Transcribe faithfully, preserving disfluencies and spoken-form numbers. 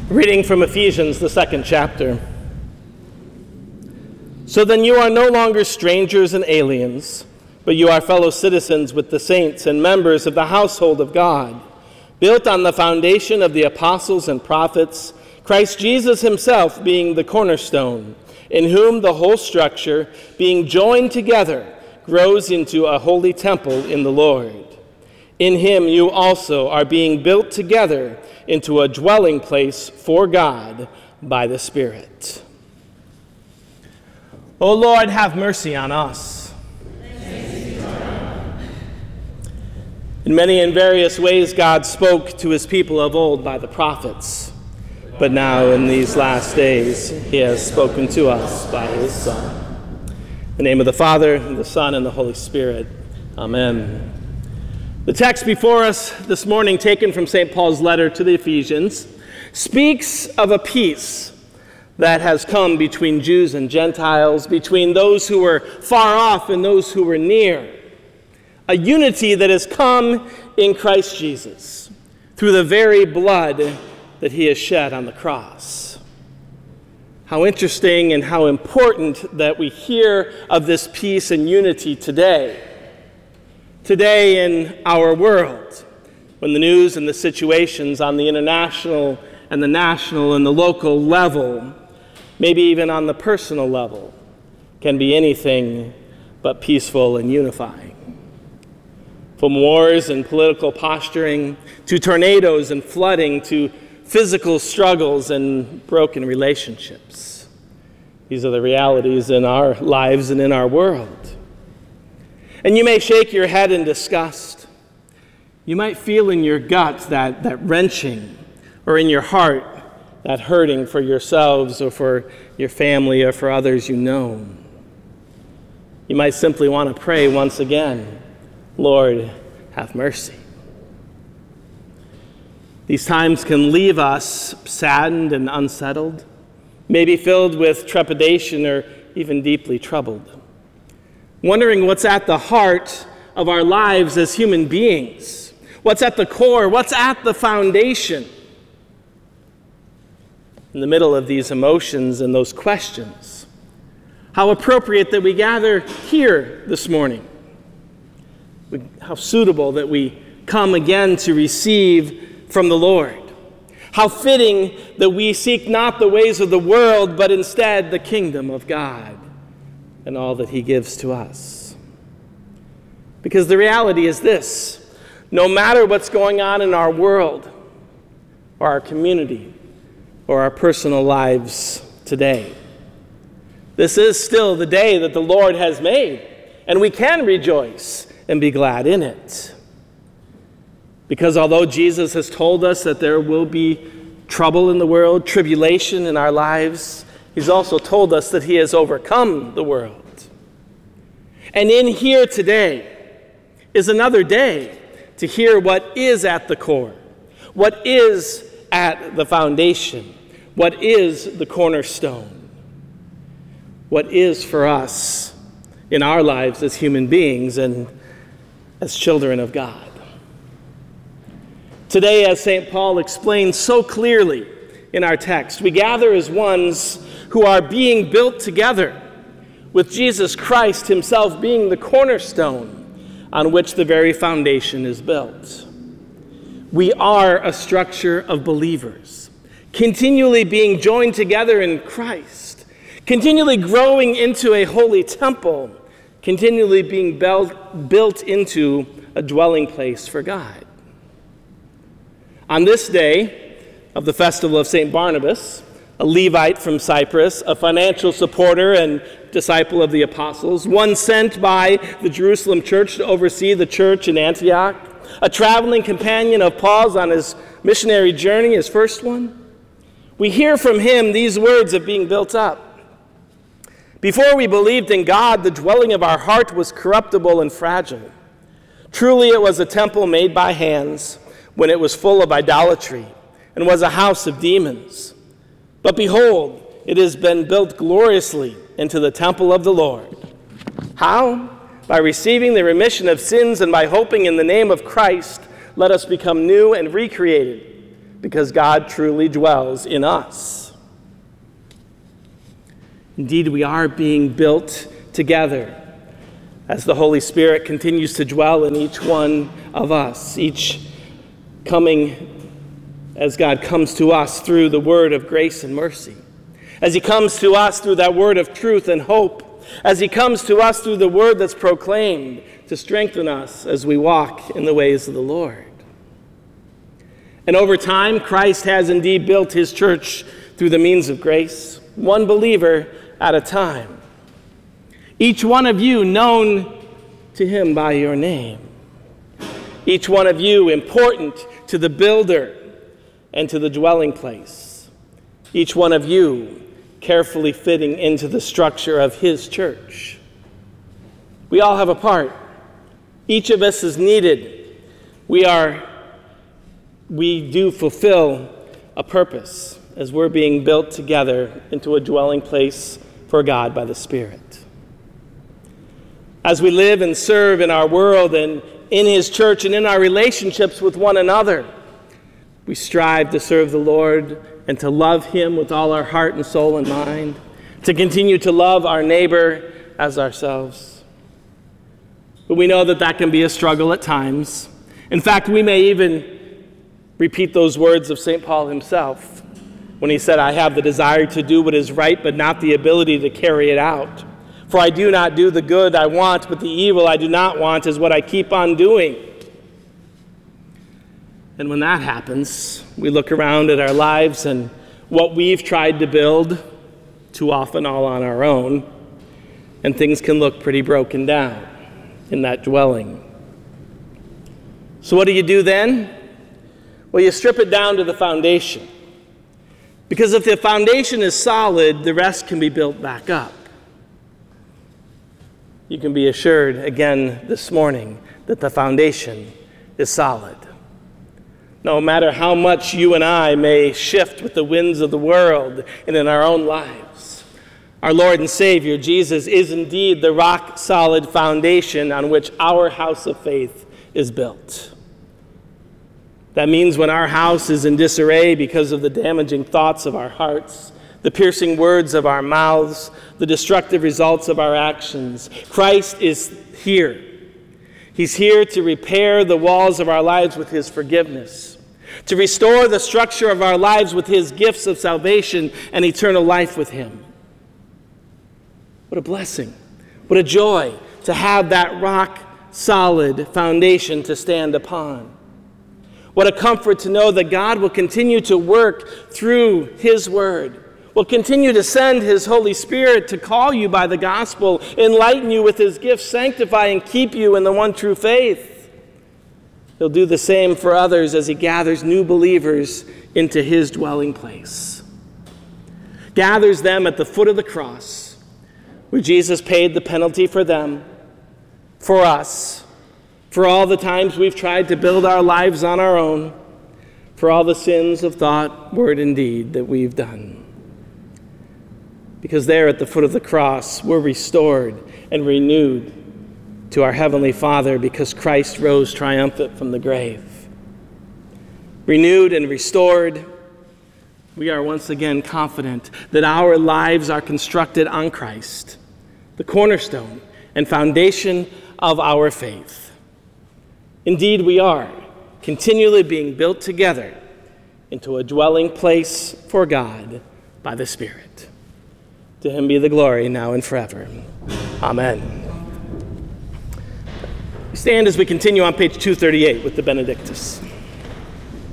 Reading from Ephesians, the second chapter. So then you are no longer strangers and aliens, but you are fellow citizens with the saints and members of the household of God, built on the foundation of the apostles and prophets, Christ Jesus himself being the cornerstone, in whom the whole structure, being joined together, grows into a holy temple in the Lord. In him you also are being built together into a dwelling place for God by the Spirit. O Lord, have mercy on us. In many and various ways God spoke to his people of old by the prophets, but now in these last days he has spoken to us by his Son. In the name of the Father, and the Son, and the Holy Spirit. Amen. The text before us this morning, taken from Saint Paul's letter to the Ephesians, speaks of a peace that has come between Jews and Gentiles, between those who were far off and those who were near. A unity that has come in Christ Jesus through the very blood that he has shed on the cross. How interesting and how important that we hear of this peace and unity today. Today in our world, when the news and the situations on the international and the national and the local level, maybe even on the personal level, can be anything but peaceful and unifying. From wars and political posturing, to tornadoes and flooding, to physical struggles and broken relationships. These are the realities in our lives and in our world. And you may shake your head in disgust. You might feel in your gut that, that wrenching, or in your heart that hurting for yourselves or for your family or for others you know. You might simply want to pray once again, Lord, have mercy. These times can leave us saddened and unsettled, maybe filled with trepidation or even deeply troubled, wondering what's at the heart of our lives as human beings, what's at the core, what's at the foundation. In the middle of these emotions and those questions, how appropriate that we gather here this morning. How suitable that we come again to receive from the Lord. How fitting that we seek not the ways of the world, but instead the kingdom of God and all that he gives to us. Because the reality is this: no matter what's going on in our world, or our community, or our personal lives today, this is still the day that the Lord has made, and we can rejoice and be glad in it. Because although Jesus has told us that there will be trouble in the world, tribulation in our lives, he's also told us that he has overcome the world. And in here today is another day to hear what is at the core, what is at the foundation, what is the cornerstone, what is for us in our lives as human beings and as children of God. Today, as Saint Paul explains so clearly in our text, we gather as ones who are being built together, with Jesus Christ himself being the cornerstone on which the very foundation is built. We are a structure of believers, continually being joined together in Christ, continually growing into a holy temple, continually being built, built into a dwelling place for God. On this day of the festival of Saint Barnabas, a Levite from Cyprus, a financial supporter and disciple of the apostles, one sent by the Jerusalem church to oversee the church in Antioch, a traveling companion of Paul's on his missionary journey, his first one, we hear from him these words of being built up. Before we believed in God, the dwelling of our heart was corruptible and fragile. Truly it was a temple made by hands, when it was full of idolatry, and was a house of demons. But behold, it has been built gloriously into the temple of the Lord. How? By receiving the remission of sins and by hoping in the name of Christ, let us become new and recreated, because God truly dwells in us. Indeed, we are being built together as the Holy Spirit continues to dwell in each one of us, each coming as God comes to us through the word of grace and mercy, as he comes to us through that word of truth and hope, as he comes to us through the word that's proclaimed to strengthen us as we walk in the ways of the Lord. And over time, Christ has indeed built his church through the means of grace, one believer at a time. Each one of you known to him by your name. Each one of you important to the builder and to the dwelling place. Each one of you carefully fitting into the structure of his church. We all have a part. Each of us is needed. We are, we do fulfill a purpose as we're being built together into a dwelling place for God by the Spirit. As we live and serve in our world and in his church and in our relationships with one another, we strive to serve the Lord and to love him with all our heart and soul and mind, to continue to love our neighbor as ourselves. But we know that that can be a struggle at times. In fact, we may even repeat those words of Saint Paul himself when he said, I have the desire to do what is right, but not the ability to carry it out. For I do not do the good I want, but the evil I do not want is what I keep on doing. And when that happens, we look around at our lives and what we've tried to build, too often all on our own, and things can look pretty broken down in that dwelling. So what do you do then? Well, you strip it down to the foundation. Because if the foundation is solid, the rest can be built back up. You can be assured again this morning that the foundation is solid. No matter how much you and I may shift with the winds of the world and in our own lives, our Lord and Savior, Jesus, is indeed the rock-solid foundation on which our house of faith is built. That means when our house is in disarray because of the damaging thoughts of our hearts, the piercing words of our mouths, the destructive results of our actions, Christ is here. He's here to repair the walls of our lives with his forgiveness, to restore the structure of our lives with his gifts of salvation and eternal life with him. What a blessing. What a joy to have that rock-solid foundation to stand upon. What a comfort to know that God will continue to work through his word, will continue to send his Holy Spirit to call you by the gospel, enlighten you with his gifts, sanctify and keep you in the one true faith. He'll do the same for others as he gathers new believers into his dwelling place. Gathers them at the foot of the cross, where Jesus paid the penalty for them, for us, for all the times we've tried to build our lives on our own, for all the sins of thought, word, and deed that we've done. Because there at the foot of the cross, we're restored and renewed to our Heavenly Father because Christ rose triumphant from the grave. Renewed and restored, we are once again confident that our lives are constructed on Christ, the cornerstone and foundation of our faith. Indeed, we are continually being built together into a dwelling place for God by the Spirit. To him be the glory now and forever. Amen. We stand as we continue on page two thirty-eight with the Benedictus.